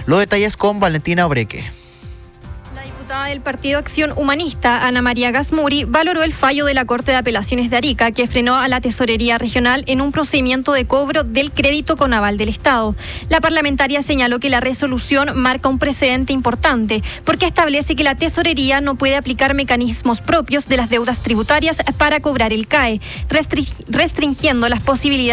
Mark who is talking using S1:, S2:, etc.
S1: Los detalles con Valentina Obreque.
S2: La diputada del Partido Acción Humanista, Ana María Gasmuri, valoró el fallo de la Corte de Apelaciones de Arica, que frenó a la Tesorería Regional en un procedimiento de cobro del crédito con aval del Estado. La parlamentaria señaló que la resolución marca un precedente importante, porque establece que la Tesorería no puede aplicar mecanismos propios de las deudas tributarias para cobrar el CAE, restringiendo las posibilidades